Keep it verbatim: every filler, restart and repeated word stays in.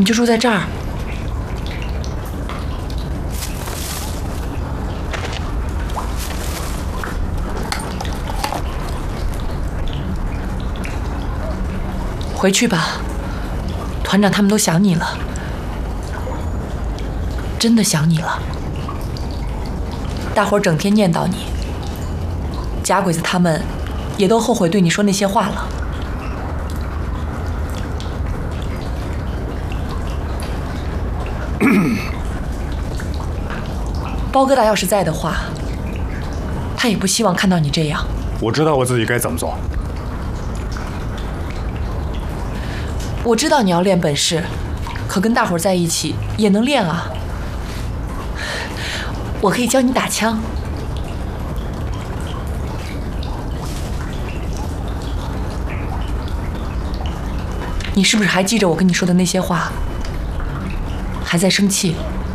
你就住在这儿。回去吧，团长他们都想你了，真的想你了。大伙儿整天念叨你，假鬼子他们也都后悔对你说那些话了。包哥大要是在的话，他也不希望看到你这样。 我知道我自己该怎么做。 我知道你要练本事，可跟大伙儿在一起也能练啊。我可以教你打枪。你是不是还记着我跟你说的那些话？还在生气？